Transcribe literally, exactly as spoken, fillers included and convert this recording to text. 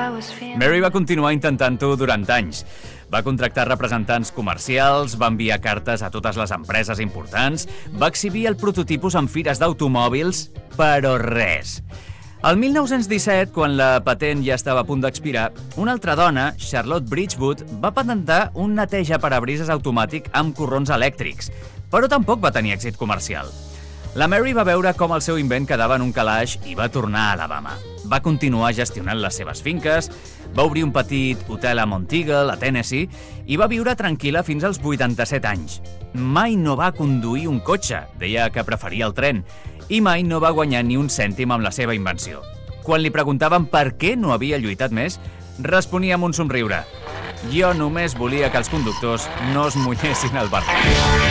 Mary va continuar intentant-ho durant anys. Va contractar representants comercials, va enviar cartes a totes les empreses importants, va exhibir el prototipus en fires d'automòbils, però res. El mil nou-cents disset, quan la patent ja estava a punt d'expirar, una altra dona, Charlotte Bridgewood, va patentar un neteja parabrises automàtic amb corrons elèctrics, però tampoc va tenir èxit comercial. La Mary va veure com el seu invent quedava en un calaix i va tornar a Alabama. Va continuar gestionant les seves finques, va obrir un petit hotel a Monteagle, a Tennessee, i va viure tranquil·la fins als vuitanta-set anys. Mai no va conduir un cotxe, deia que preferia el tren, i mai no va guanyar ni un cèntim amb la seva invenció. Quan li preguntaven per què no havia lluitat més, responia amb un somriure: «Jo només volia que els conductors no es mullessin el barret».